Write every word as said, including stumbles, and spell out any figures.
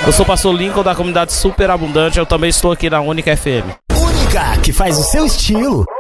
Eu sou o pastor Lincoln da comunidade Super Abundante, eu também estou aqui na Única F M. Única, que faz o seu estilo.